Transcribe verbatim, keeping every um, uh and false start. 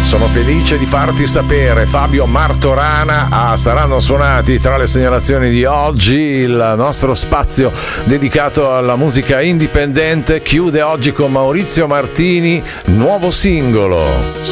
Sono felice di farti sapere, Fabio Martorana. Ah, saranno suonati tra le segnalazioni di oggi. Il nostro spazio dedicato alla musica indipendente chiude oggi con Maurizio Martini, nuovo singolo.